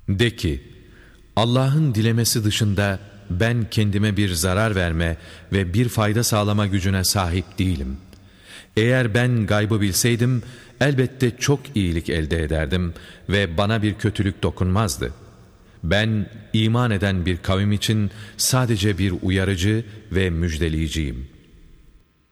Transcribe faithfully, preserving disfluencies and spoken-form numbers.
De ki, Allah'ın dilemesi dışında ben kendime bir zarar verme ve bir fayda sağlama gücüne sahip değilim. Eğer ben gaybı bilseydim, elbette çok iyilik elde ederdim ve bana bir kötülük dokunmazdı. Ben iman eden bir kavim için sadece bir uyarıcı ve müjdeleyiciyim.